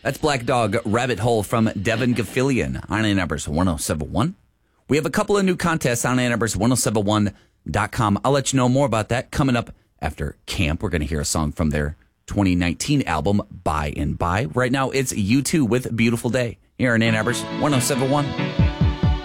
That's Black Dog Rabbit Hole from Devin Gaffilian on Ann Arbor's 1071. We have a couple of new contests on Ann Arbor's 1071.com. I'll let you know more about that coming up after camp. We're going to hear a song from their 2019 album, By and By. Right now, it's U2 with Beautiful Day here on Ann Arbor's 1071.